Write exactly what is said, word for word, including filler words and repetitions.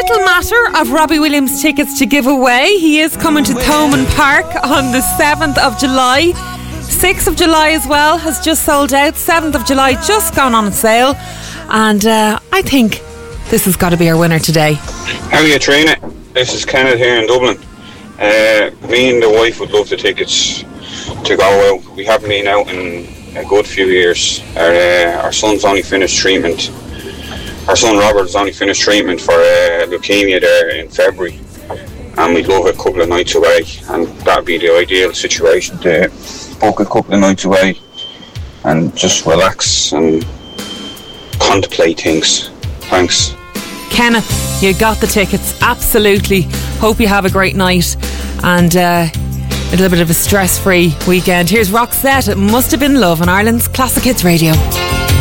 little matter of Robbie Williams tickets to give away. He is coming to Thomond Park on the seventh of July. sixth of July as well has just sold out. seventh of July just gone on sale. And uh, I think this has got to be our winner today. How are you, Trina? This is Kenneth here in Dublin. Uh, me and the wife would love the tickets to go out. We haven't been out in a good few years. Our, uh, our son's only finished treatment. Our son Robert's only finished treatment for uh, leukemia there in February. And we'd love a couple of nights away. And that'd be the ideal situation to book a couple of nights away and just relax and contemplate things. Thanks. Kenneth, you got the tickets, absolutely. Hope you have a great night and uh, a little bit of a stress-free weekend. Here's Roxette, It Must Have Been Love on Ireland's Classic Hits Radio.